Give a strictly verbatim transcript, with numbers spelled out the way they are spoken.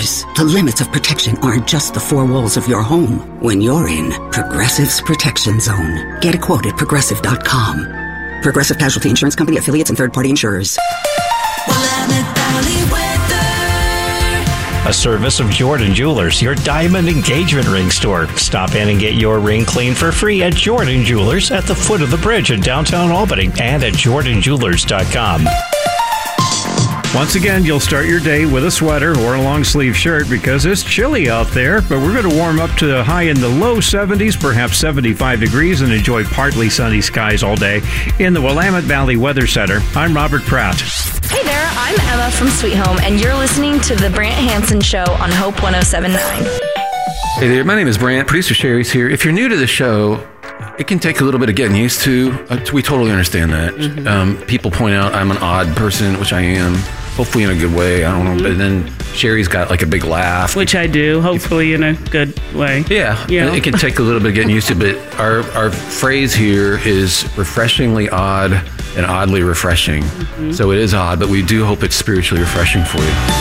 yours. The limits of protection aren't just the four walls of your home. When you're in Progressive's Protection Zone. Get a quote at progressive dot com. Progressive Casualty Insurance Company, affiliates, and third-party insurers. Willamette Valley weather. A service of Jordan Jewelers, your diamond engagement ring store. Stop in and get your ring cleaned for free at Jordan Jewelers at the foot of the bridge in downtown Albany and at jordan jewelers dot com. Once again, you'll start your day with a sweater or a long-sleeve shirt because it's chilly out there, but we're going to warm up to a high in the low seventies, perhaps seventy-five degrees, and enjoy partly sunny skies all day. In the Willamette Valley Weather Center, I'm Robert Pratt. Hey there, I'm Emma from Sweet Home, and you're listening to The Brant Hansen Show on Hope one oh seven point nine. Hey there, my name is Brant. Producer Sherry's here. If you're new to the show, it can take a little bit of getting used to. Uh, we totally understand that. Mm-hmm. Um, people point out I'm an odd person, which I am. Hopefully in a good way. I don't know. But then Sherry's got like a big laugh. Which I do, hopefully in a good way. Yeah. You know? It can take a little bit of getting used to, but our, our phrase here is refreshingly odd and oddly refreshing. Mm-hmm. So it is odd, but we do hope it's spiritually refreshing for you.